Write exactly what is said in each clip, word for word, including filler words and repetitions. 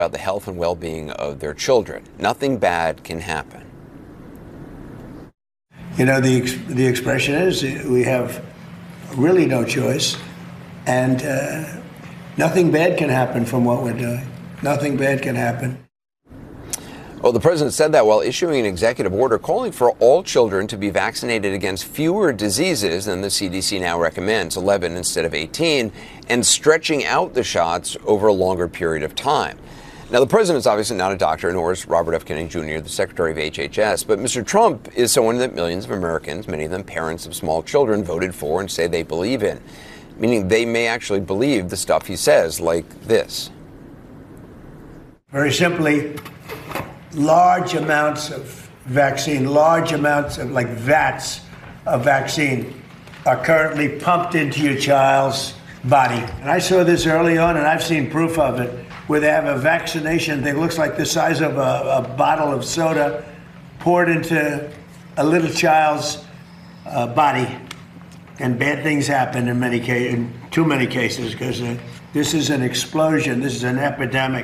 about the health and well-being of their children. Nothing bad can happen. You know, the the expression is we have really no choice, and uh, nothing bad can happen from what we're doing. Nothing bad can happen. Well, the president said that while issuing an executive order calling for all children to be vaccinated against fewer diseases than the C D C now recommends, eleven instead of eighteen, and stretching out the shots over a longer period of time. Now, the president is obviously not a doctor, nor is Robert F. Kennedy Junior, the secretary of H H S, but Mister Trump is someone that millions of Americans, many of them parents of small children, voted for and say they believe in, meaning they may actually believe the stuff he says, like this. Very simply, large amounts of vaccine, large amounts of like vats of vaccine are currently pumped into your child's body. And I saw this early on, and I've seen proof of it, where they have a vaccination that looks like the size of a, a bottle of soda poured into a little child's uh, body. And bad things happen in many cases, in too many cases, because uh, this is an explosion. This is an epidemic.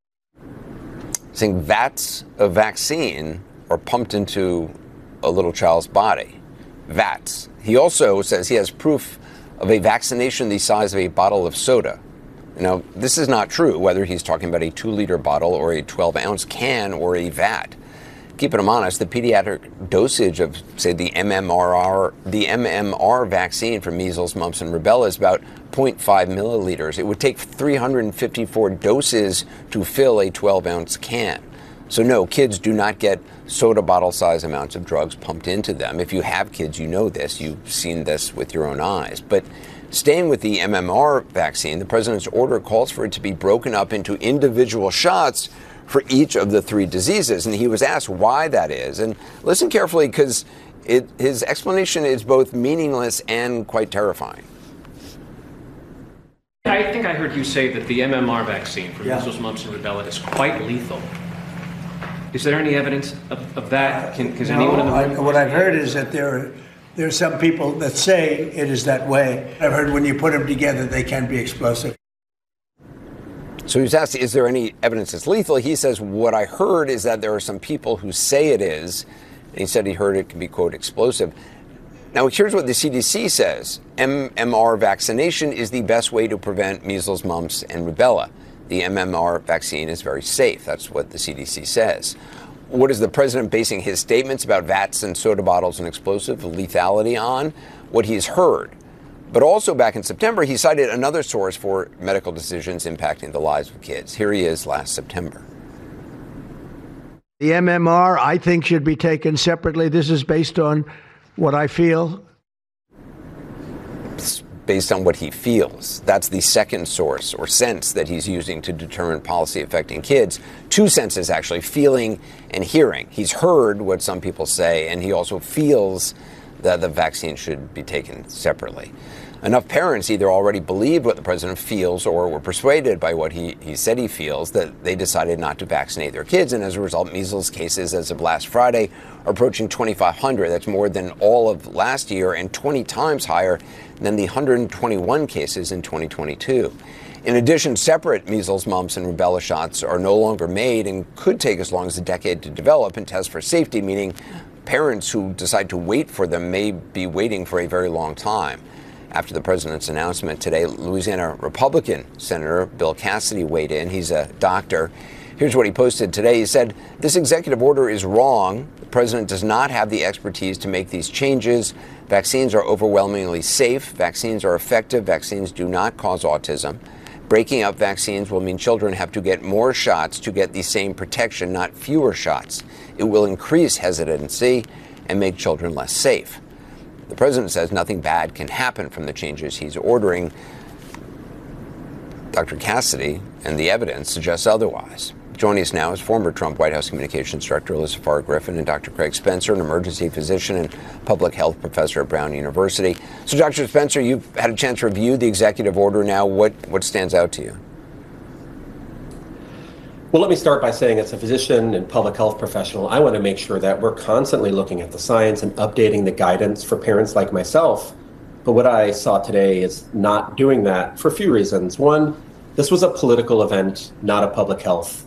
Saying vats of vaccine are pumped into a little child's body. Vats. He also says he has proof of a vaccination the size of a bottle of soda. Now, this is not true, whether he's talking about a two-liter bottle or a twelve-ounce can or a vat. Keeping him honest, the pediatric dosage of, say, the M M R, the M M R vaccine for measles, mumps, and rubella is about zero point five milliliters. It would take three hundred fifty-four doses to fill a twelve-ounce can. So no, kids do not get soda bottle-size amounts of drugs pumped into them. If you have kids, you know this. You've seen this with your own eyes. But staying with the M M R vaccine, the president's order calls for it to be broken up into individual shots for each of the three diseases. And he was asked why that is. And listen carefully, because his explanation is both meaningless and quite terrifying. I think I heard you say that the M M R vaccine for yeah. measles, mumps, and rubella is quite lethal. Is there any evidence of, of that? Can, can no, anyone in the room? I, what I've heard is that there are, there are some people that say it is that way. I've heard when you put them together, they can be explosive. So he was asked, is there any evidence it's lethal? He says, what I heard is that there are some people who say it is. And he said he heard it can be, quote, explosive. Now, here's what the C D C says. M M R vaccination is the best way to prevent measles, mumps, and rubella. The M M R vaccine is very safe. That's what the C D C says. What is the president basing his statements about vats and soda bottles and explosive lethality on? What he's heard. But also back in September, he cited another source for medical decisions impacting the lives of kids. Here he is last September. The M M R, I think, should be taken separately. This is based on what I feel. It's based on what he feels. That's the second source or sense that he's using to determine policy affecting kids. Two senses, actually, feeling and hearing. He's heard what some people say, and he also feels that the vaccine should be taken separately. Enough parents either already believed what the president feels or were persuaded by what he, he said he feels that they decided not to vaccinate their kids. And as a result, measles cases as of last Friday are approaching twenty-five hundred. That's more than all of last year and twenty times higher than the one hundred twenty-one cases in twenty twenty-two. In addition, separate measles, mumps, and rubella shots are no longer made and could take as long as a decade to develop and test for safety, meaning parents who decide to wait for them may be waiting for a very long time. After the president's announcement today, Louisiana Republican Senator Bill Cassidy weighed in. He's a doctor. Here's what he posted today. He said, this executive order is wrong. The president does not have the expertise to make these changes. Vaccines are overwhelmingly safe. Vaccines are effective. Vaccines do not cause autism. Breaking up vaccines will mean children have to get more shots to get the same protection, not fewer shots. It will increase hesitancy and make children less safe. The president says nothing bad can happen from the changes he's ordering. Doctor Cassidy and the evidence suggests otherwise. Joining us now is former Trump White House Communications Director Elissa Farr Griffin and Doctor Craig Spencer, an emergency physician and public health professor at Brown University. So, Doctor Spencer, you've had a chance to review the executive order now. What, what stands out to you? Well, let me start by saying, as a physician and public health professional, I want to make sure that we're constantly looking at the science and updating the guidance for parents like myself. But what I saw today is not doing that for a few reasons. One, This was a political event, not a public health